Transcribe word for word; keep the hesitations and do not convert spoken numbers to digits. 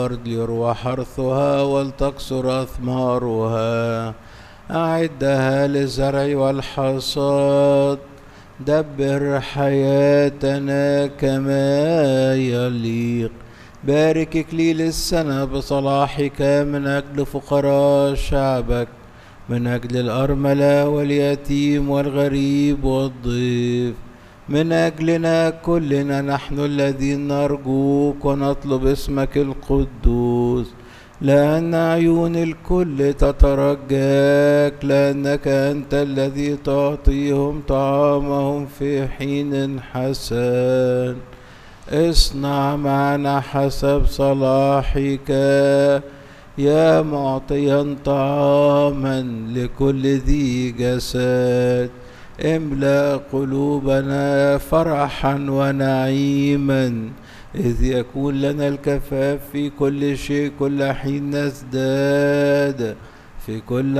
الأرض يروى حرثها ولتكثر أثمارها. أعدها للزرع والحصاد، دبر حياتنا كما يليق. بارك إكليل السنة بصلاحك من أجل فقراء شعبك، من أجل الأرملة واليتيم والغريب والضيف، من أجلنا كلنا نحن الذين نرجوك ونطلب اسمك القدوس، لأن عيون الكل تترجاك، لأنك أنت الذي تعطيهم طعامهم في حين حسن. اصنع معنا حسب صلاحك يا معطيا طعاما لكل ذي جسد. املأ قلوبنا فرحا ونعيما، إذ يكون لنا الكفاف في كل شيء، كل حين نزداد في كل